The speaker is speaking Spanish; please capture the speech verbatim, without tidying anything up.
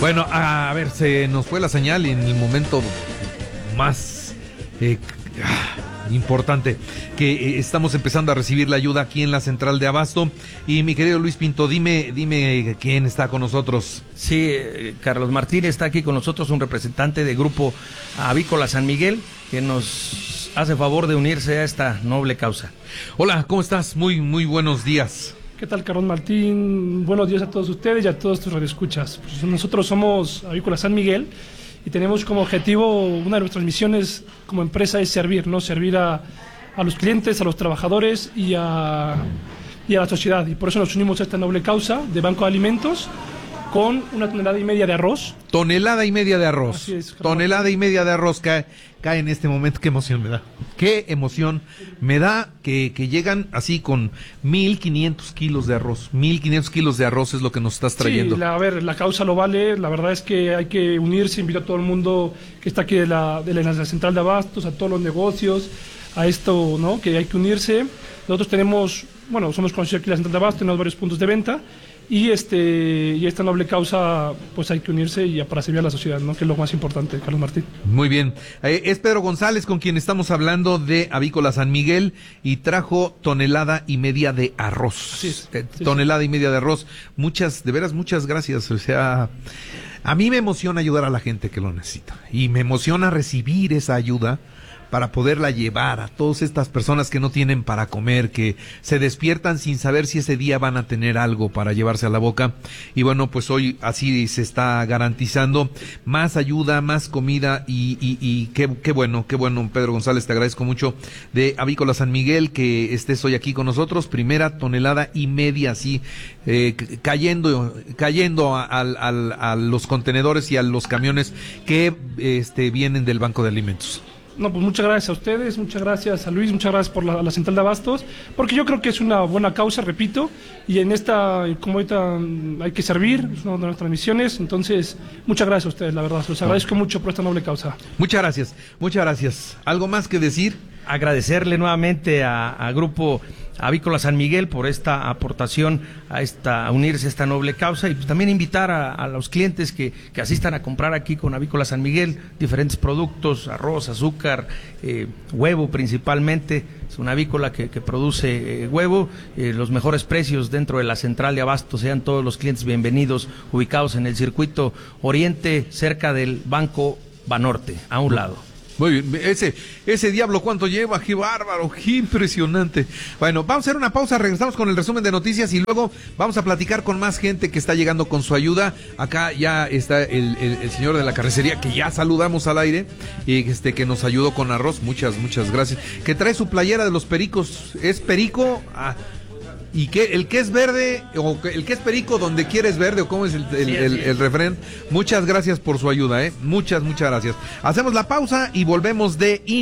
Bueno, a ver, se nos fue la señal y en el momento más eh, importante que eh, estamos empezando a recibir la ayuda aquí en la central de Abasto. Y mi querido Luis Pinto, dime, dime quién está con nosotros. Sí, eh, Carlos Martínez está aquí con nosotros, un representante de Grupo Avícola San Miguel, que nos hace favor de unirse a esta noble causa. Hola, ¿cómo estás? Muy, muy buenos días. ¿Qué tal, Carlos Martín? Buenos días a todos ustedes y a todos tus radioescuchas. Pues nosotros somos Avícola San Miguel y tenemos como objetivo, una de nuestras misiones como empresa es servir, ¿no? Servir a, a los clientes, a los trabajadores y a, y a la sociedad. Y por eso nos unimos a esta noble causa de Banco de Alimentos con una tonelada y media de arroz. Tonelada y media de arroz. Así es, tonelada y media de arroz cae, cae en este momento. Qué emoción me da. Qué emoción me da que, que llegan así con mil quinientos kilos de arroz. Mil quinientos kilos de arroz es lo que nos estás trayendo. Sí, la, a ver, la causa lo vale. La verdad es que hay que unirse. Invito a todo el mundo que está aquí de la, de la, de la central de Abastos, a todos los negocios, a esto, ¿no? Que hay que unirse. Nosotros tenemos, bueno, somos conocidos aquí en la central de Abastos, tenemos varios puntos de venta. Y este y esta noble causa, pues hay que unirse y para servir a la sociedad, ¿no? Que es lo más importante, Carlos Martín. Muy bien. Eh, es Pedro González con quien estamos hablando de Avícola San Miguel y trajo tonelada y media de arroz. Sí, sí, eh, sí, tonelada sí. y media de arroz. Muchas, de veras, muchas gracias. O sea, a mí me emociona ayudar a la gente que lo necesita y me emociona recibir esa ayuda para poderla llevar a todas estas personas que no tienen para comer, que se despiertan sin saber si ese día van a tener algo para llevarse a la boca. Y bueno, pues hoy así se está garantizando más ayuda, más comida y, y, y qué, qué bueno, qué bueno, Pedro González, te agradezco mucho de Avícola San Miguel que estés hoy aquí con nosotros. Primera tonelada y media así eh, cayendo, cayendo a, a, a, a los contenedores y a los camiones que este, vienen del Banco de Alimentos. No, pues muchas gracias a ustedes, muchas gracias a Luis, muchas gracias por la, la central de Abastos, porque yo creo que es una buena causa, repito, y en esta, como ahorita hay que servir, es una de nuestras misiones, entonces muchas gracias a ustedes, la verdad, los agradezco mucho por esta noble causa. Muchas gracias, muchas gracias. ¿Algo más que decir? Agradecerle nuevamente a, a Grupo Avícola San Miguel por esta aportación a esta a unirse a esta noble causa y pues también invitar a, a los clientes que, que asistan a comprar aquí con Avícola San Miguel diferentes productos, arroz, azúcar, eh, huevo principalmente. Es una avícola que, que produce eh, huevo, eh, los mejores precios dentro de la central de Abasto. Sean todos los clientes bienvenidos, ubicados en el circuito Oriente, cerca del Banco Banorte, a un lado. Muy bien, ese, ese diablo cuánto lleva, qué bárbaro, qué impresionante. Bueno, vamos a hacer una pausa, regresamos con el resumen de noticias y luego vamos a platicar con más gente que está llegando con su ayuda. Acá ya está el, el, el señor de la carnicería que ya saludamos al aire y este que nos ayudó con arroz, muchas, muchas gracias. Que trae su playera de los pericos, ¿es perico? Ah. ¿Y qué, el que es verde, o el que es perico donde quieres verde, o cómo es el, el, el, el refrén? Muchas gracias por su ayuda, ¿eh? Muchas, muchas gracias. Hacemos la pausa y volvemos de in